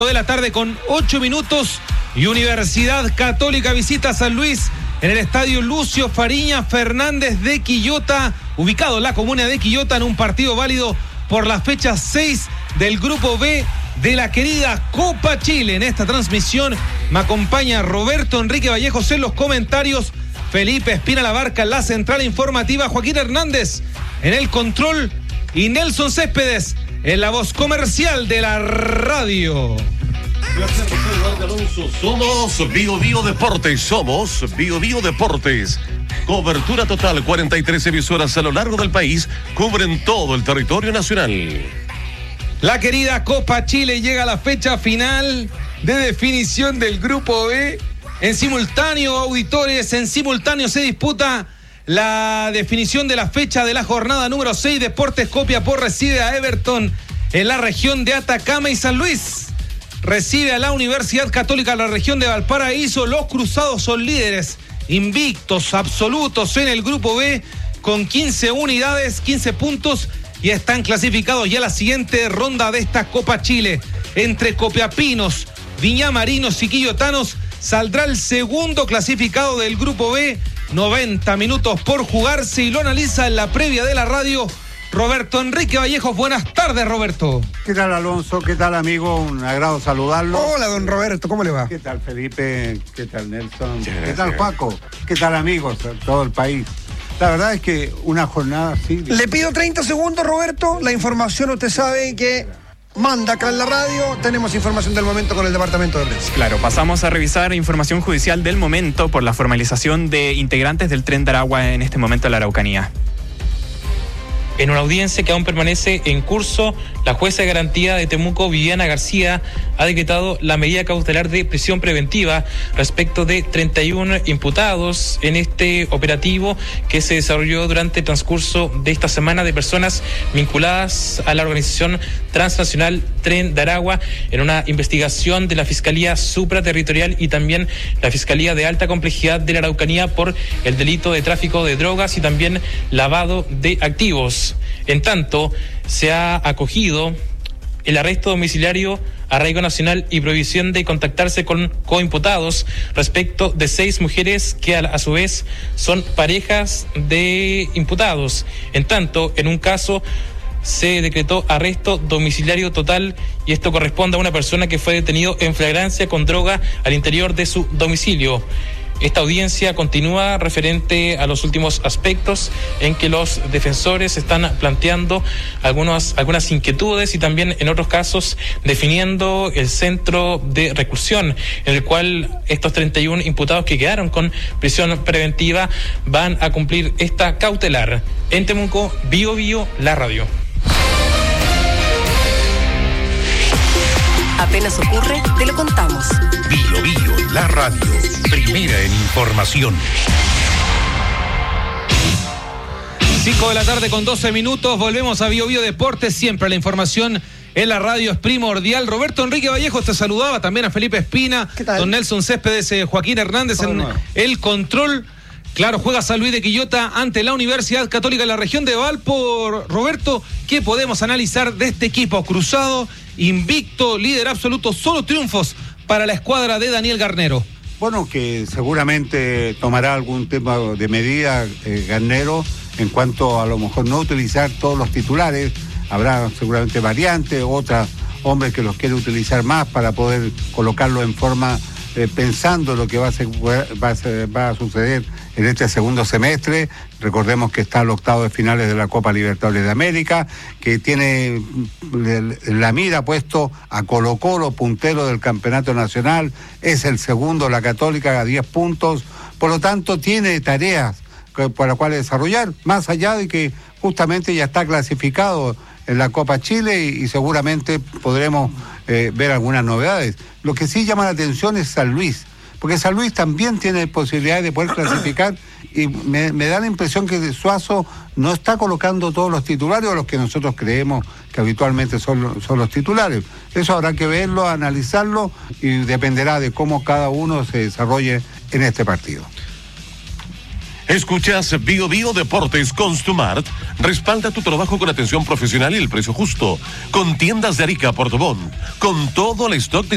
de la tarde con 8 minutos y Universidad Católica visita San Luis en el estadio Lucio Fariña Fernández de Quillota, ubicado en la comuna de Quillota, en un partido válido por la fecha 6 del Grupo B de la querida Copa Chile. En esta transmisión me acompaña Roberto Enrique Vallejos en los comentarios, Felipe Espina Labarca en la central informativa, Joaquín Hernández en el control y Nelson Céspedes en la voz comercial de la radio. Somos Bio Deportes, somos Bio Deportes. Cobertura total, 43 emisoras a lo largo del país, cubren todo el territorio nacional. La querida Copa Chile llega a la fecha final de definición del Grupo B. En simultáneo, auditores, en simultáneo se disputa la definición de la fecha de la jornada número 6. Deportes Copiapó recibe a Everton en la región de Atacama y San Luis recibe a la Universidad Católica en la región de Valparaíso. Los cruzados son líderes invictos absolutos en el Grupo B con 15 unidades, 15 puntos y están clasificados ya a la siguiente ronda de esta Copa Chile. Entre copiapinos, viñamarinos y quillotanos saldrá el segundo clasificado del Grupo B. 90 minutos por jugarse y lo analiza en la previa de la radio Roberto Enrique Vallejos. Buenas tardes, Roberto. ¿Qué tal, Alonso? ¿Qué tal, amigo? Un agrado saludarlo. Hola, don Roberto, ¿cómo le va? ¿Qué tal, Felipe? ¿Qué tal, Nelson? ¿Qué tal, Paco? ¿Qué tal, amigos? Todo el país. La verdad es que una jornada así... Le pido 30 segundos, Roberto. La información usted sabe que manda acá en la radio. Tenemos información del momento con el departamento de prensa. Claro, pasamos a revisar información judicial del momento por la formalización de integrantes del Tren de Aragua en este momento en la Araucanía. En una audiencia que aún permanece en curso, la jueza de garantía de Temuco, Viviana García, ha decretado la medida cautelar de prisión preventiva respecto de 31 imputados en este operativo que se desarrolló durante el transcurso de esta semana de personas vinculadas a la organización transnacional Tren de Aragua en una investigación de la Fiscalía Supraterritorial y también la Fiscalía de Alta Complejidad de la Araucanía por el delito de tráfico de drogas y también lavado de activos. En tanto, se ha acogido el arresto domiciliario, arraigo nacional y prohibición de contactarse con coimputados respecto de 6 mujeres que a su vez son parejas de imputados. En tanto, en un caso se decretó arresto domiciliario total y esto corresponde a una persona que fue detenido en flagrancia con droga al interior de su domicilio. Esta audiencia continúa referente a los últimos aspectos en que los defensores están planteando algunas inquietudes y también en otros casos definiendo el centro de reclusión en el cual estos 31 imputados que quedaron con prisión preventiva van a cumplir esta cautelar. En Temuco, Bio, la radio. Apenas ocurre, te lo contamos. Bio, la radio, primera en información. 5 de la tarde con 12 minutos, volvemos a Bio Deportes, siempre la información en la radio es primordial. Roberto Enrique Vallejos te saludaba, también a Felipe Espina, don Nelson Céspedes, Joaquín Hernández en el control. Claro, juega San Luis de Quillota ante la Universidad Católica en la región de Valpo. Roberto, ¿qué podemos analizar de este equipo cruzado, invicto, líder absoluto, solo triunfos para la escuadra de Daniel Garnero? Bueno, que seguramente tomará algún tema de medida Garnero en cuanto a lo mejor no utilizar todos los titulares. Habrá seguramente variantes, otros hombres que los quiere utilizar más para poder colocarlo en forma pensando lo que va a suceder en este segundo semestre. Recordemos que está el octavo de finales de la Copa Libertadores de América, que tiene la mira puesto a Colo-Colo, puntero del campeonato nacional, es el segundo la Católica a 10 puntos, por lo tanto tiene tareas para las cuales desarrollar, más allá de que justamente ya está clasificado en la Copa Chile y seguramente podremos ver algunas novedades. Lo que sí llama la atención es San Luis, porque San Luis también tiene posibilidades de poder clasificar y me da la impresión que Suazo no está colocando todos los titulares o los que nosotros creemos que habitualmente son los titulares. Eso habrá que verlo, analizarlo y dependerá de cómo cada uno se desarrolle en este partido. Escuchas Bio Deportes con Stumart. Respalda tu trabajo con atención profesional y el precio justo. Con tiendas de Arica, Portobón. Con todo el stock de